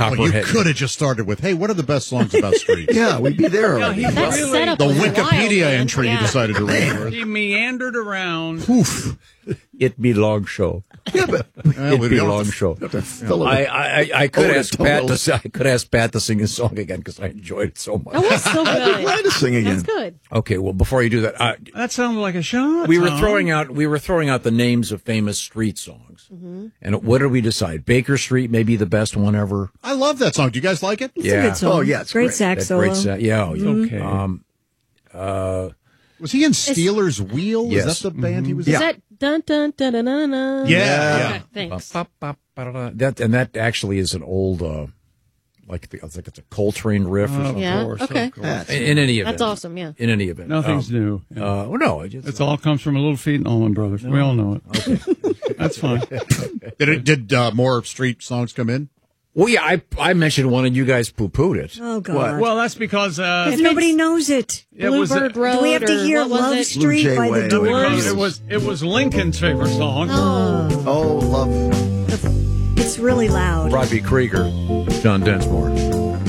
Copperhead. You could have just started with, hey, what are the best songs about streets? Yeah, we'd be there already. That setup The was Wikipedia wild, entry you man. decided to read. with. He meandered around. Oof. It be long show. Yeah, but It be don't long have show. fill it I could Oh, ask Pat to. I could ask Pat to sing his song again because I enjoyed it so much. That was so I'd be glad good. to sing again. That's good. Okay, well, before you do that, That sounded like a shot. we were Tom. throwing out the names of famous street songs, and what did we decide? Baker Street may be the best one ever. I love that song. Do you guys like it? It's a good song. Oh, yeah, it's great great. sax That solo. great set. Yeah. Okay. Was he in Steelers Wheel? Yes. Is that the band he was Is in? that dun dun dun dun dun dun? Yeah. Okay, thanks. That actually is an old, it's a Coltrane riff or something. Yeah. course, Okay. of course. In any event, That's awesome. Yeah. In any event, Nothing's new. well, no, It all comes from a Little Feat and Allman Brothers. We all know it. Okay. That's fine. Did more street songs come in? Well, yeah, I mentioned one and you guys poo-pooed it. Oh, God. Well, that's because If nobody knows it. it was Bluebird Road. Do we have to or hear what was Love it? Street Blue Jay by Way. the No, Doors? it was Lincoln's favorite song. Oh, love. It's really loud. Robbie Krieger, John Densmore.